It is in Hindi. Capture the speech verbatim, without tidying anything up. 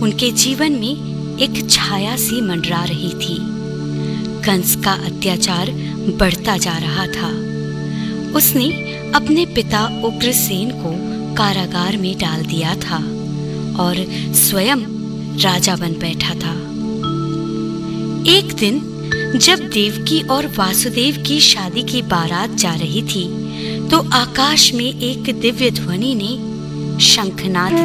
उनके जीवन में एक छाया सी मंडरा रही थी। कंस का अत्याचार बढ़ता जा रहा था। उसने अपने पिता उग्रसेन को कारागार में डाल दिया था और स्वयं राजा बन बैठा था। एक दिन जब देवकी और वासुदेव की शादी की बारात जा रही थी, तो आकाश में एक दिव्य ध्वनि ने शंखनाद